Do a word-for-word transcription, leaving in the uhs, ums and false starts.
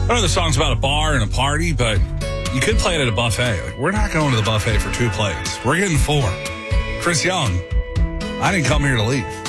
I know the song's about a bar and a party, but you could play it at a buffet. Like, we're not going to the buffet for two plays. We're getting four. Chris Young, I didn't come here to leave.